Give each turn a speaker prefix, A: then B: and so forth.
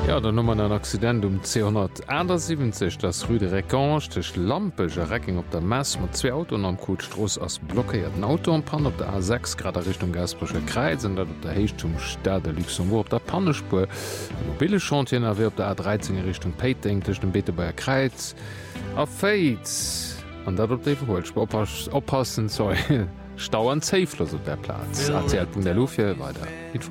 A: Ja, der Nummer ein Accident 271, das Rue de Recange, tech lampege Recking op der Mess mat 2 Autoen am Kutstross ass blockéierten Auto an Pan op der A6 grad Richtung Gasbresche Kreizen, dat op der Heichtum Staat de Luxemburg op der Pannespur. Mobile Chantien awer op der A13 Richtung Peiting tech dem Beetebauer Kreiz. Aéit an dat op deholsch oppassen Stau an Zeiflos op der Platz. ACL.lu weiter.